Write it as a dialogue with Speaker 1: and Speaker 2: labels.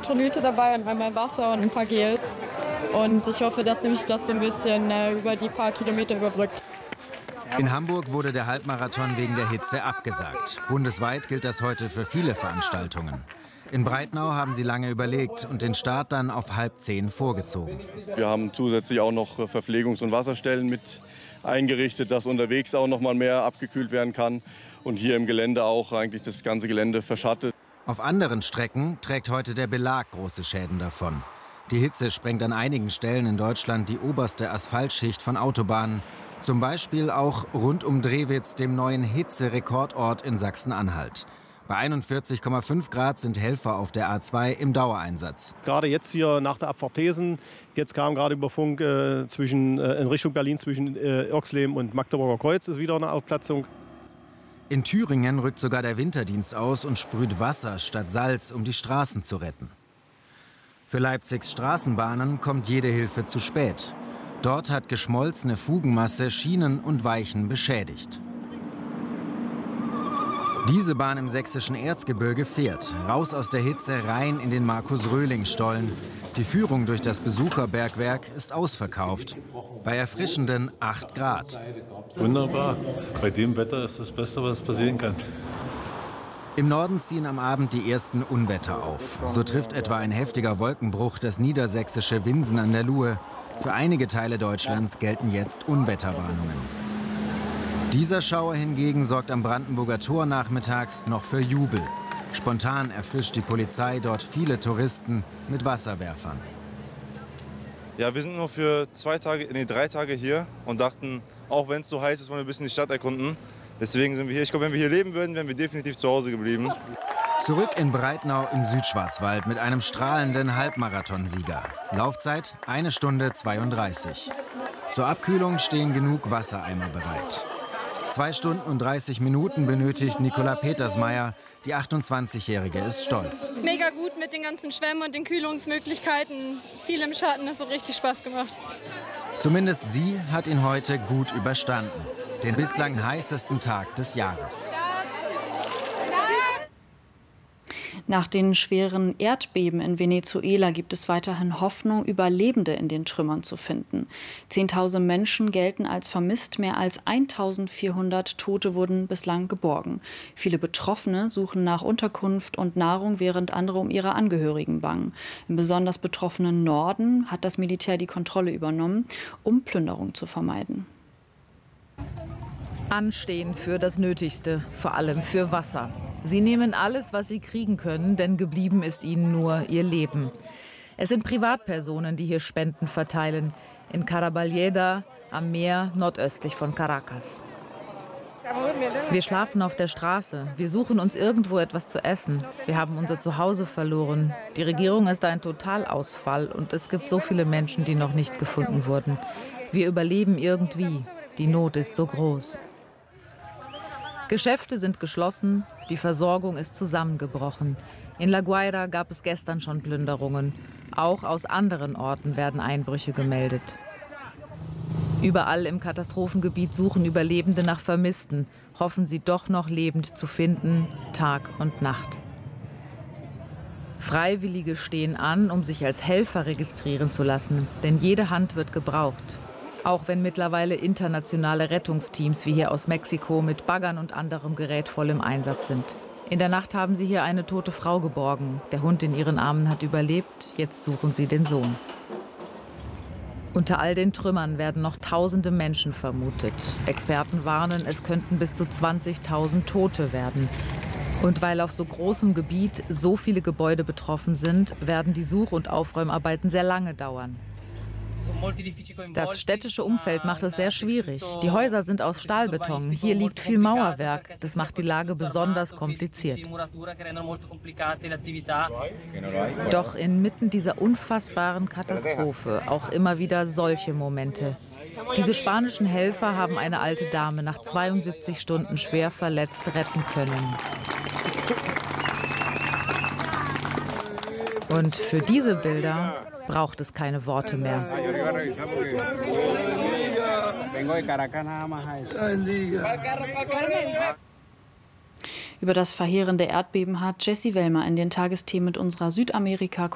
Speaker 1: Elektrolyte dabei und einmal Wasser und ein paar Gels. Und ich hoffe, dass mich das so ein bisschen über die paar Kilometer überbrückt.
Speaker 2: In Hamburg wurde der Halbmarathon wegen der Hitze abgesagt. Bundesweit gilt das heute für viele Veranstaltungen. In Breitnau haben sie lange überlegt und den Start dann auf 9:30 vorgezogen.
Speaker 3: Wir haben zusätzlich auch noch Verpflegungs- und Wasserstellen mit eingerichtet, dass unterwegs auch noch mal mehr abgekühlt werden kann. Und hier im Gelände auch eigentlich das ganze Gelände verschattet.
Speaker 2: Auf anderen Strecken trägt heute der Belag große Schäden davon. Die Hitze sprengt an einigen Stellen in Deutschland die oberste Asphaltschicht von Autobahnen. Zum Beispiel auch rund um Drewitz, dem neuen Hitzerekordort in Sachsen-Anhalt. Bei 41,5 Grad sind Helfer auf der A2 im Dauereinsatz.
Speaker 4: Gerade jetzt hier nach der Abfahrt Thesen, jetzt kam gerade über Funk in Richtung Berlin zwischen Irxleben und Magdeburger Kreuz ist wieder eine Aufplatzung.
Speaker 2: In Thüringen rückt sogar der Winterdienst aus und sprüht Wasser statt Salz, um die Straßen zu retten. Für Leipzigs Straßenbahnen kommt jede Hilfe zu spät. Dort hat geschmolzene Fugenmasse Schienen und Weichen beschädigt. Diese Bahn im sächsischen Erzgebirge fährt, raus aus der Hitze rein in den Markus-Röhling-Stollen. Die Führung durch das Besucherbergwerk ist ausverkauft, bei erfrischenden 8 Grad.
Speaker 5: Wunderbar, bei dem Wetter ist das Beste, was passieren kann.
Speaker 2: Im Norden ziehen am Abend die ersten Unwetter auf. So trifft etwa ein heftiger Wolkenbruch das niedersächsische Winsen an der Luhe. Für einige Teile Deutschlands gelten jetzt Unwetterwarnungen. Dieser Schauer hingegen sorgt am Brandenburger Tor nachmittags noch für Jubel. Spontan erfrischt die Polizei dort viele Touristen mit Wasserwerfern.
Speaker 6: Ja, wir sind nur für 3 Tage hier und dachten, auch wenn es so heiß ist, wollen wir ein bisschen die Stadt erkunden. Deswegen sind wir hier. Ich glaube, wenn wir hier leben würden, wären wir definitiv zu Hause geblieben.
Speaker 2: Zurück in Breitnau im Südschwarzwald mit einem strahlenden Halbmarathonsieger. Laufzeit 1 Stunde 32. Zur Abkühlung stehen genug Wassereimer bereit. 2 Stunden und 30 Minuten benötigt Nicola Petersmeier. Die 28-Jährige ist stolz.
Speaker 1: Mega gut mit den ganzen Schwämmen und den Kühlungsmöglichkeiten. Viel im Schatten, das hat richtig Spaß gemacht.
Speaker 2: Zumindest sie hat ihn heute gut überstanden. Den bislang heißesten Tag des Jahres.
Speaker 7: Nach den schweren Erdbeben in Venezuela gibt es weiterhin Hoffnung, Überlebende in den Trümmern zu finden. 10.000 Menschen gelten als vermisst, mehr als 1.400 Tote wurden bislang geborgen. Viele Betroffene suchen nach Unterkunft und Nahrung, während andere um ihre Angehörigen bangen. Im besonders betroffenen Norden hat das Militär die Kontrolle übernommen, um Plünderung zu vermeiden.
Speaker 8: Anstehen für das Nötigste, vor allem für Wasser. Sie nehmen alles, was sie kriegen können, denn geblieben ist ihnen nur ihr Leben. Es sind Privatpersonen, die hier Spenden verteilen. In Caraballeda am Meer nordöstlich von Caracas. Wir schlafen auf der Straße. Wir suchen uns irgendwo etwas zu essen. Wir haben unser Zuhause verloren. Die Regierung ist ein Totalausfall und es gibt so viele Menschen, die noch nicht gefunden wurden. Wir überleben irgendwie. Die Not ist so groß. Geschäfte sind geschlossen, die Versorgung ist zusammengebrochen. In La Guaira gab es gestern schon Plünderungen. Auch aus anderen Orten werden Einbrüche gemeldet. Überall im Katastrophengebiet suchen Überlebende nach Vermissten, hoffen sie doch noch lebend zu finden, Tag und Nacht. Freiwillige stehen an, um sich als Helfer registrieren zu lassen, denn jede Hand wird gebraucht. Auch wenn mittlerweile internationale Rettungsteams wie hier aus Mexiko mit Baggern und anderem Gerät voll im Einsatz sind. In der Nacht haben sie hier eine tote Frau geborgen. Der Hund in ihren Armen hat überlebt, jetzt suchen sie den Sohn. Unter all den Trümmern werden noch tausende Menschen vermutet. Experten warnen, es könnten bis zu 20.000 Tote werden. Und weil auf so großem Gebiet so viele Gebäude betroffen sind, werden die Such- und Aufräumarbeiten sehr lange dauern. Das städtische Umfeld macht es sehr schwierig. Die Häuser sind aus Stahlbeton. Hier liegt viel Mauerwerk. Das macht die Lage besonders kompliziert. Doch inmitten dieser unfassbaren Katastrophe auch immer wieder solche Momente. Diese spanischen Helfer haben eine alte Dame nach 72 Stunden schwer verletzt retten können. Und für diese Bilder braucht es keine Worte mehr.
Speaker 7: Über das verheerende Erdbeben hat Jessie Wellmer in den Tagesthemen mit unserer Südamerika